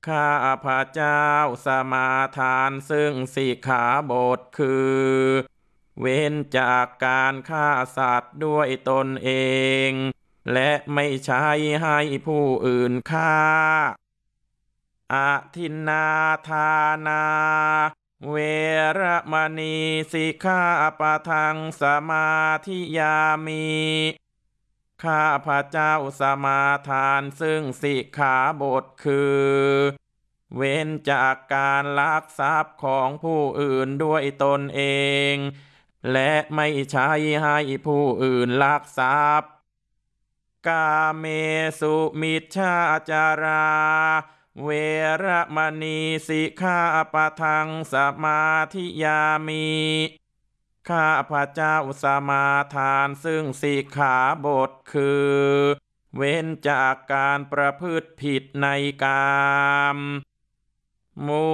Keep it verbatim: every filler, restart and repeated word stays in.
ข้าพระเจ้าสมาทานซึ่งสิกขาบทคือเว้นจากการฆ่าสัตว์ด้วยตนเองและไม่ใช้ให้ผู้อื่นฆ่าอาทินนาทานาเวระมณีสิกขาปะทังสมาธิยามิข้าพระเจ้าสมาทานซึ่งสิกขาบทคือเว้นจากการลักทรัพย์ของผู้อื่นด้วยตนเองและไม่ใช้ให้ผู้อื่นลักทรัพย์กาเมสุมิจฉาจาราเวระมณีสิกขาปะทังสมาธิยามิข้าพระเจ้าสมาทานซึ่งสิกขาบทคือเว้นจากการประพฤติผิดในกามมุ